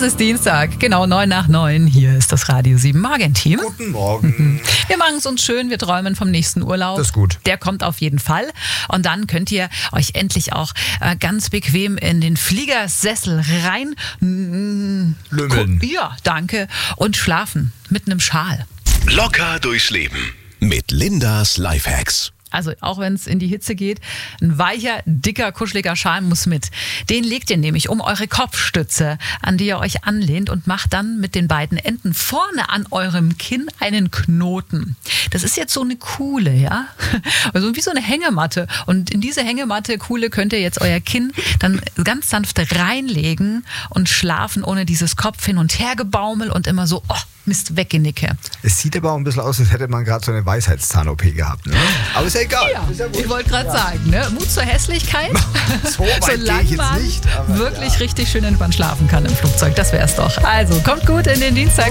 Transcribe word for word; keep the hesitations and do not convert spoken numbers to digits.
Es ist Dienstag, genau neun nach neun. Hier ist das Radio sieben Morgenteam. Guten Morgen. Wir machen es uns schön, wir träumen vom nächsten Urlaub. Das ist gut. Der kommt auf jeden Fall. Und dann könnt ihr euch endlich auch äh, ganz bequem in den Fliegersessel rein mm, Lümmeln. Ja, danke. Und schlafen mit einem Schal. Locker durchs Leben mit Lindas Lifehacks. Also auch wenn es in die Hitze geht, ein weicher, dicker, kuscheliger Schal muss mit. Den legt ihr nämlich um eure Kopfstütze, an die ihr euch anlehnt, und macht dann mit den beiden Enden vorne an eurem Kinn einen Knoten. Das ist jetzt so eine Kuhle, ja? Also wie so eine Hängematte. Und in diese Hängematte, Kuhle, könnt ihr jetzt euer Kinn dann ganz sanft reinlegen und schlafen ohne dieses Kopf hin und her gebaumel und immer so, oh, Mist, weggenicke. Es sieht aber auch ein bisschen aus, als hätte man gerade so eine Weisheitszahn-O P gehabt. Ne? Aber ist ja egal. Ja, ist ja ich wollte gerade ja. sagen, ne? Mut zur Hässlichkeit. So weit gehe Solange ich jetzt man nicht, aber wirklich ja. richtig schön entspannt schlafen kann im Flugzeug. Das wär's doch. Also, kommt gut in den Dienstag.